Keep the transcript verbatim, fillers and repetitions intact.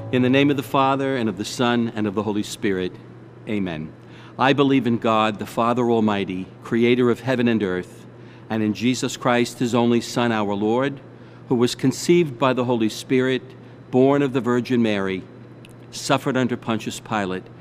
In the name of the Father, and of the Son, and of the Holy Spirit, amen. I believe in God, the Father Almighty, creator of heaven and earth, and in Jesus Christ, his only Son, our Lord, who was conceived by the Holy Spirit, born of the Virgin Mary, suffered under Pontius Pilate,